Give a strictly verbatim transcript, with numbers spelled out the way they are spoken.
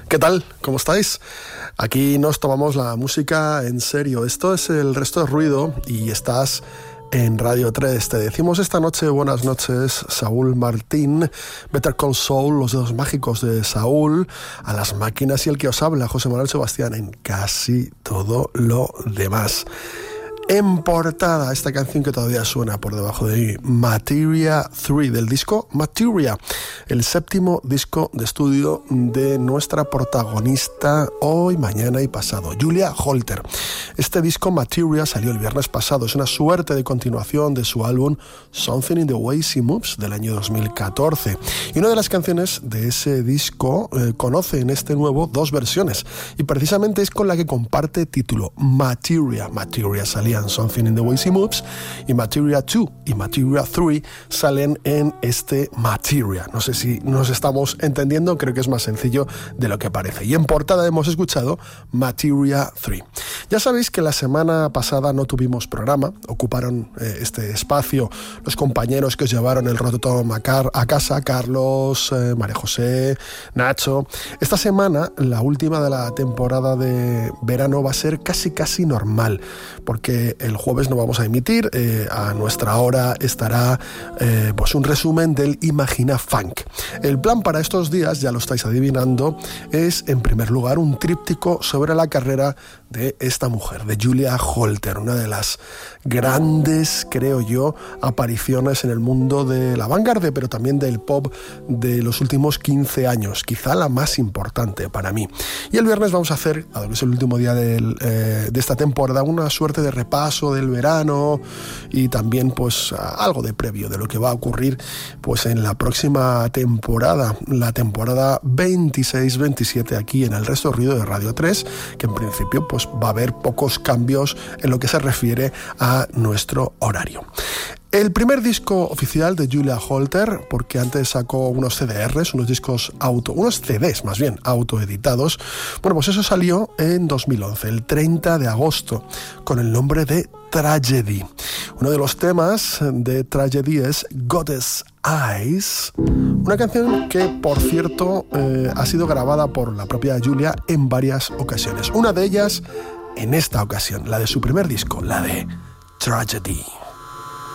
¿Qué tal? ¿Cómo estáis? Aquí nos tomamos la música en serio. Esto es El Resto de Ruido y estás en Radio tres. Te decimos esta noche buenas noches, Saúl Martín, Better Call Saul, Los Dedos Mágicos de Saúl, a las máquinas y el que os habla, José Manuel Sebastián, en casi todo lo demás. En portada, esta canción que todavía suena por debajo de ahí, Materia tres, del disco Materia, el séptimo disco de estudio de nuestra protagonista hoy, mañana y pasado, Julia Holter. Este disco Materia salió el viernes pasado, es una suerte de continuación de su álbum Something in the Way She Moves del año dos mil catorce. Y una de las canciones de ese disco eh, conoce en este nuevo dos versiones, y precisamente es con la que comparte título, Materia. Materia salía Something in the Way She Moves, y Materia dos y Materia tres salen en este Materia. No sé si nos estamos entendiendo, creo que es más sencillo de lo que parece. Y en portada hemos escuchado Materia tres. Ya sabéis que la semana pasada no tuvimos programa, ocuparon eh, este espacio los compañeros que os llevaron el Rototom a, car- a casa, Carlos, eh, María José, Nacho. Esta semana, la última de la temporada de verano, va a ser casi casi normal, porque el jueves no vamos a emitir, eh, a nuestra hora estará eh, pues un resumen del Imagina Funk. El plan para estos días, ya lo estáis adivinando, es en primer lugar un tríptico sobre la carrera de esta mujer, de Julia Holter, una de las grandes, creo yo, apariciones en el mundo de la vanguardia, pero también del pop de los últimos quince años, quizá la más importante para mí. Y el viernes vamos a hacer, a lo que es el último día del, eh, de esta temporada, una suerte de repaso del verano y también pues algo de previo de lo que va a ocurrir pues en la próxima temporada, la temporada veintiséis veintisiete aquí en El Resto de Ruido de Radio tres, que en principio pues va a haber pocos cambios en lo que se refiere a nuestro horario. El primer disco oficial de Julia Holter, porque antes sacó unos C D Rs, unos discos auto, unos C Ds más bien, autoeditados. Bueno, pues eso salió en dos mil once, el treinta de agosto, con el nombre de Tragedy. Uno de los temas de Tragedy es Goddess Eyes, una canción que, por cierto, eh, ha sido grabada por la propia Julia en varias ocasiones. Una de ellas, en esta ocasión, la de su primer disco, la de Tragedy.